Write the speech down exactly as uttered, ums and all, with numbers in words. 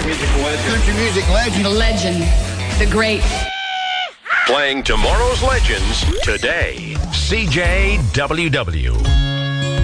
Country music legend. Country music legend. The legend. The great. Playing tomorrow's legends today. C J W W.